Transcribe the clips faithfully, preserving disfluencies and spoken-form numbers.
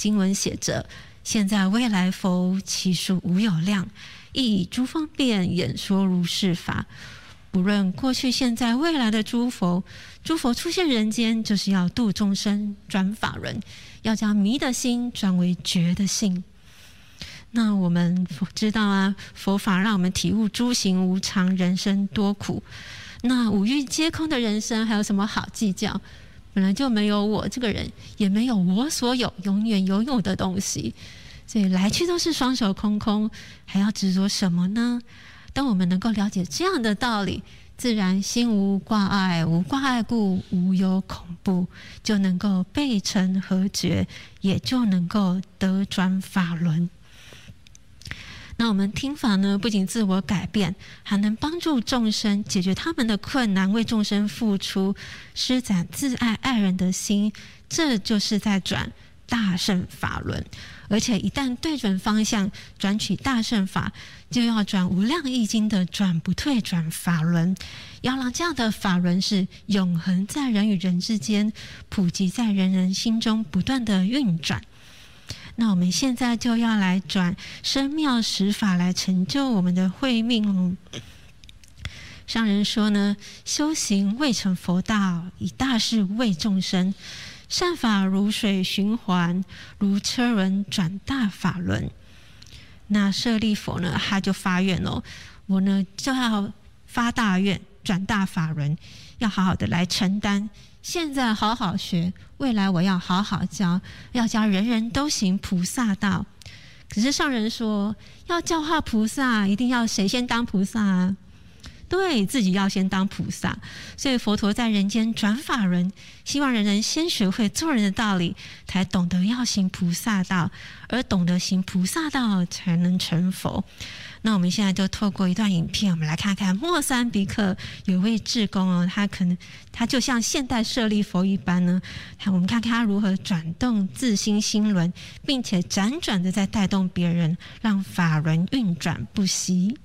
经文写着：现在未来佛，其数无有量，亦以诸方便演说如是法。不论过去、现在、未来的诸佛，诸佛出现人间，就是要度众生、转法轮，要将迷的心转为觉的心。那我们知道啊，佛法让我们体悟诸行无常，人生多苦。那五欲皆空的人生，还有什么好计较？本来就没有我这个人，也没有我所有永远拥有的东西，所以来去都是双手空空，还要执着什么呢？当我们能够了解这样的道理，自然心无挂碍，无挂碍故无有恐怖，就能够背尘合觉，也就能够得转法轮。那我们听法呢，不仅自我改变，还能帮助众生解决他们的困难，为众生付出，施展自爱爱人的心，这就是在转大乘法轮。而且一旦对准方向，转取大乘法，就要转无量易经的转不退转法轮，要让这样的法轮是永恒在人与人之间，普及在人人心中，不断的运转。那我们现在就要来转深妙实法，来成就我们的慧命哦。上人说呢，修行未成佛道，以大事为众生，善法如水循环，如车轮转大法轮。那舍利佛呢，他就发愿哦，我呢就要发大愿，转大法轮，要好好的来承担。现在好好学，未来我要好好教，要教人人都行菩萨道。可是上人说，要教化菩萨，一定要谁先当菩萨啊？对，自己要先当菩萨。所以佛陀在人间转法轮，希望人人先学会做人的道理，才懂得要行菩萨道，而懂得行菩萨道才能成佛。那我们现在就透过一段影片，我们来看看莫桑比克有位志工哦，他可能他就像现代舍利佛一般呢，我们看看他如何转动自心心轮，并且辗转的在带动别人，让法轮运转不息。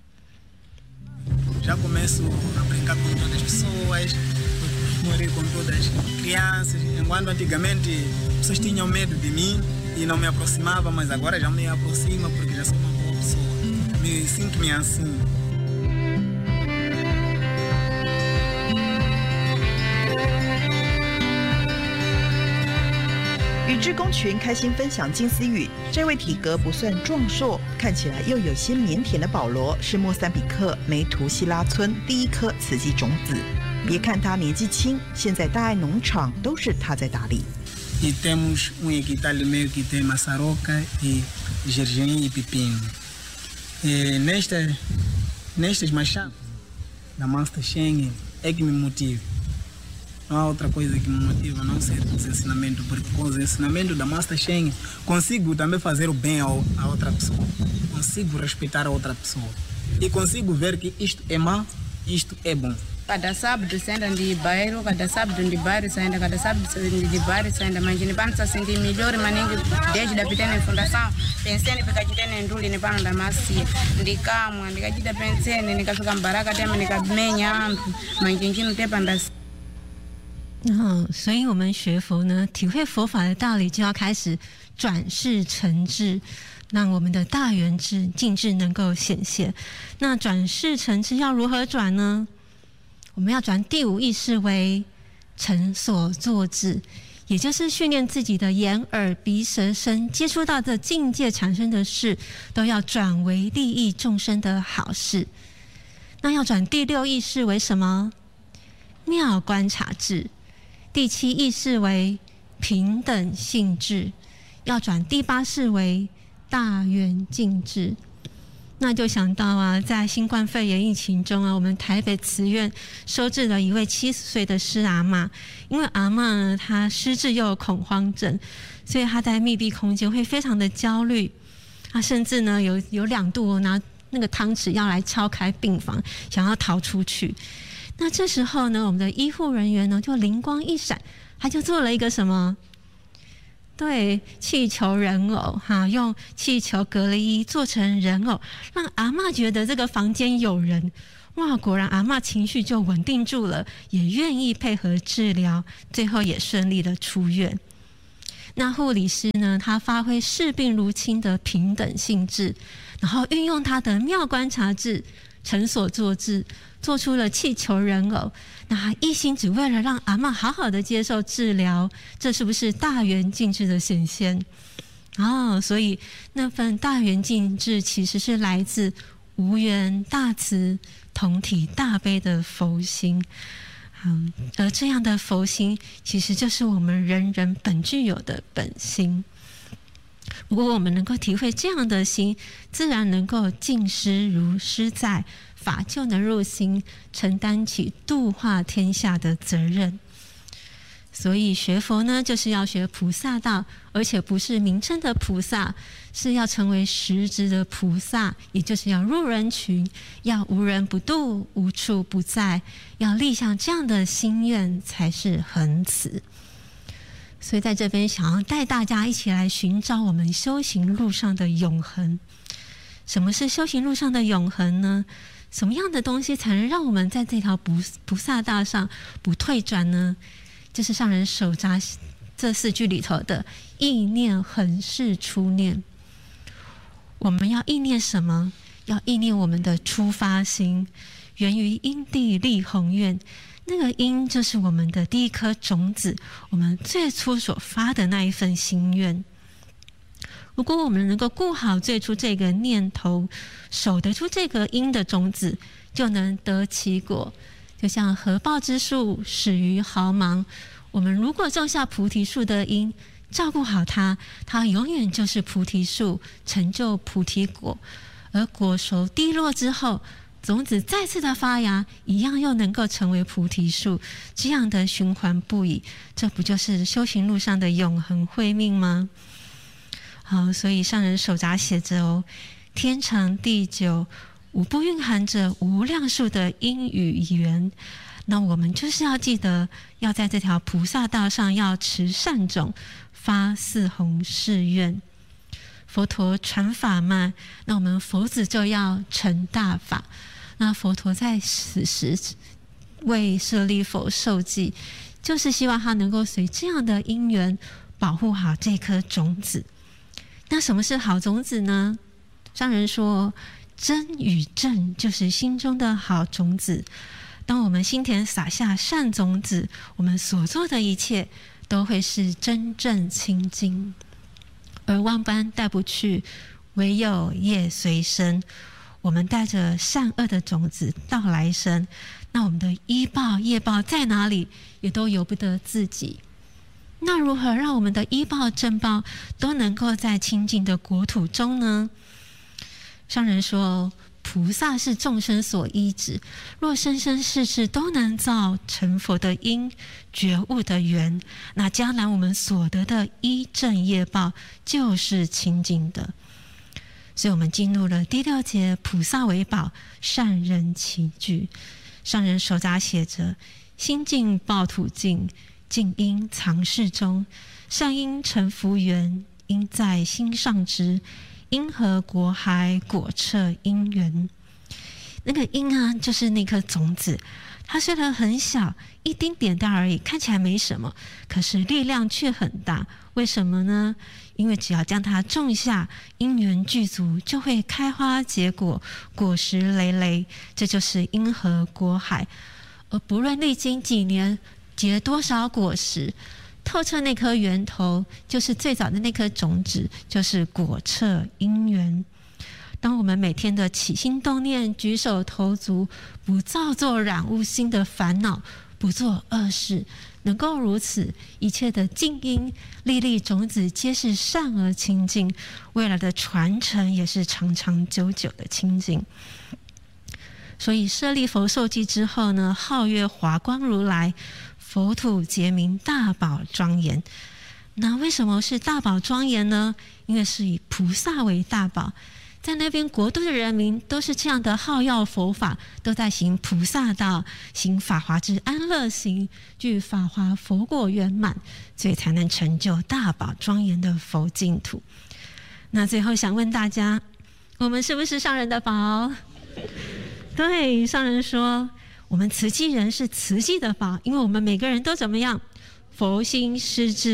Já começo a brincar com todas as pessoas, morrer com todas as crianças. Enquanto antigamente pessoas tinham medo de mim e não me aproximavam, mas agora já me aproxima porque já sou uma boa pessoa. Me sinto-me assim. 与志工群开心分享金丝语，这位体格不算壮硕，看起来又有些腼腆的保罗，是莫桑比克梅图西拉村第一颗慈济种子。别看他年纪轻，现在大爱农场都是他在打理。 E temos um hectare meio que tem maçaroca e gergelim e pepino. E nestas, nestas machadas da Master Shen é que me motiva.Não há outra coisa que me motiva a não ser os ensinamentos, porque com os ensinamentos da Master Shen consigo também fazer o bem a outra pessoa, consigo respeitar a outra pessoa e consigo ver que isto é mau, isto é bom. Cada sábado saída de bairro, cada sábado de bairro saída, cada sábado de bairro saída, mas não pode se sentir melhor, mas desde a pequena fundação, pensando em ficar de dentro de pano da macia, de cama, de cada pensando, de cada ficar barraca, de cada menha, mas gente não tem para 哦，所以我们学佛呢，体会佛法的道理，就要开始转世成智，让我们的大圆智、净智能够显现。那转世成智要如何转呢？我们要转第五意识为成所作智，也就是训练自己的眼、耳、鼻、舌、身，接触到的境界产生的事，都要转为利益众生的好事。那要转第六意识为什么？妙观察智。第七意识为平等性智，要转第八识为大圆净智。那就想到啊，在新冠肺炎疫情中啊，我们台北慈院收治了一位七十岁的施阿嬷，因为阿嬷呢，她失智又有恐慌症，所以她在密闭空间会非常的焦虑，她甚至呢有有两度拿那个汤匙要来敲开病房，想要逃出去。那这时候呢，我们的医护人员呢就灵光一闪，他就做了一个什么？对，气球人偶哈，用气球隔离衣做成人偶，让阿嬷觉得这个房间有人。哇，果然阿嬷情绪就稳定住了，也愿意配合治疗，最后也顺利的出院。 那护理师呢，他发挥视病如亲的平等性质，然后运用他的妙观察智、成所作智，做出了气球人偶。那他一心只为了让阿嬷好好的接受治疗，这是不是大圆镜智的显现？哦，所以那份大圆镜智其实是来自无缘大慈、同体大悲的佛心。嗯，而这样的佛心，其实就是我们人人本具有的本心。如果我们能够体会这样的心，自然能够敬师如师在，法就能入心，承担起度化天下的责任。所以学佛呢，就是要学菩萨道，而且不是名称的菩萨，是要成为实质的菩萨，也就是要入人群，要无人不度，无处不在，要立下这样的心愿，才是恒慈。所以在这边想要带大家一起来寻找我们修行路上的永恒。什么是修行路上的永恒呢？什么样的东西才能让我们在这条菩菩萨道上不退转呢？就是上人手札这四句里头的意念恒是初念。我们要意念什么？要意念我们的出发心，源于因地立宏愿。那个因就是我们的第一颗种子，我们最初所发的那一份心愿。如果我们能够顾好最初这个念头，守得住这个因的种子，就能得其果。就像合抱之树，始于毫芒。我们如果种下菩提树的因，照顾好它，它永远就是菩提树，成就菩提果。而果熟滴落之后，种子再次的发芽，一样又能够成为菩提树，这样的循环不已，这不就是修行路上的永恒慧命吗？好，所以上人手札写着哦，天长地久，无不蕴含着无量数的因与缘。那我们就是要记得，要在这条菩萨道上要持善种，发四弘誓愿。佛陀传法慢，那我们佛子就要成大法。那佛陀在此时为舍利弗受记，就是希望他能够随这样的因缘保护好这颗种子。那什么是好种子呢？上人说，真与正就是心中的好种子。当我们心田撒下善种子，我们所做的一切都会是真正清净。而万般带不去，唯有业随身。我们带着善恶的种子到来生，那我们的依报业报在哪里，也都由不得自己。那如何让我们的依报正报都能够在清净的国土中呢？上人说，菩萨是众生所依止，若生生世世都能造成佛的因，觉悟的缘，那将来我们所得的依正业报就是清净的。所以我们进入了第六节，菩萨为宝，善人齐聚。上人手札写着，心净报土净，净因藏室中，善因成福缘，因在心上知，因和果海，果彻因缘。那个因啊，就是那颗种子，它虽然很小，一丁点大而已，看起来没什么，可是力量却很大。为什么呢？因为只要将它种下，因缘具足，就会开花结果，果实累累，这就是因和果海。而不论历经几年，结多少果实，透彻那颗源头，就是最早的那颗种子，就是果彻因缘。当我们每天的起心动念、举手投足，不造作染污心的烦恼，不做恶事，能够如此，一切的静因粒粒种子皆是善而清净，未来的传承也是长长久久的清净。所以舍利弗受记之后呢，号曰华光如来，佛土结名大宝庄严。那为什么是大宝庄严呢？因为是以菩萨为大宝，在那边国度的人民都是这样的好要佛法，都在行菩萨道，行法华之安乐行，具法华佛果圆满，所以才能成就大宝庄严的佛净土。那最后想问大家，我们是不是上人的宝？对，上人说我们慈济人是慈济的宝，因为我们每个人都怎么样？佛心施治，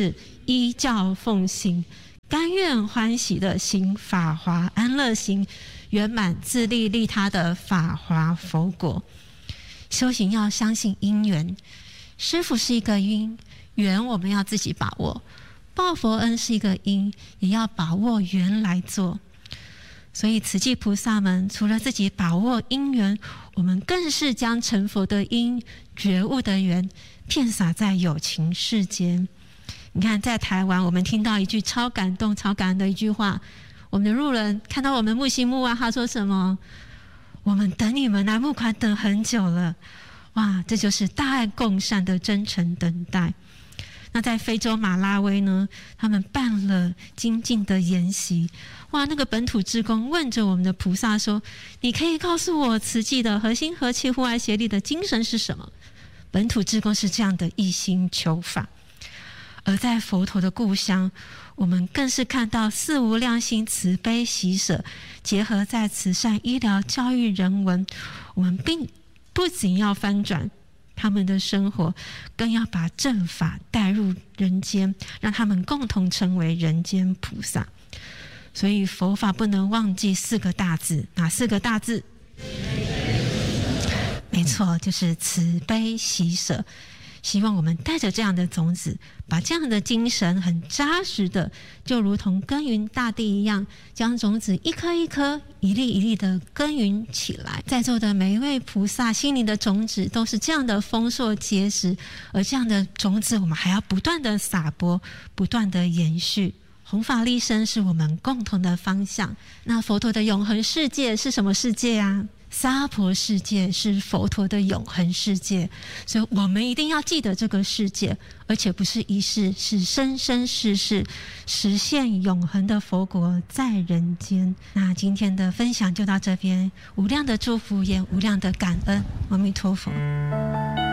依教奉行，甘愿欢喜的行法华安乐行，圆满自利利他的法华佛果。修行要相信因缘，师父是一个因，缘我们要自己把握；报佛恩是一个因，也要把握缘来做。所以慈济菩萨们除了自己把握因缘，我们更是将成佛的因、觉悟的缘遍洒在有情世间。你看，在台湾，我们听到一句超感动、超感恩的一句话，我们的路人看到我们木星木啊，他说什么？我们等你们来募款等很久了。哇，这就是大爱共善的真诚等待。那在非洲马拉维呢，他们办了精进的研习。哇，那个本土志工问着我们的菩萨说：“你可以告诉我慈济的和心和气、互爱协力的精神是什么？”本土志工是这样的一心求法。而在佛陀的故乡，我们更是看到四无量心、慈悲喜舍结合在慈善、医疗、教育、人文。我们并不仅要翻转他们的生活，更要把正法带入人间，让他们共同成为人间菩萨。所以佛法不能忘记四个大字，哪四个大字？没错，就是慈悲喜舍。希望我们带着这样的种子，把这样的精神很扎实的，就如同耕耘大地一样，将种子一颗一颗、一粒一粒的耕耘起来。在座的每一位菩萨心灵的种子都是这样的丰硕结实，而这样的种子我们还要不断的撒播，不断的延续。弘法利生是我们共同的方向。那佛陀的永恒世界是什么世界啊？娑婆世界是佛陀的永恒世界，所以我们一定要记得这个世界，而且不是一世，是生生世世实现永恒的佛国在人间。那今天的分享就到这边，无量的祝福也无量的感恩，阿弥陀佛。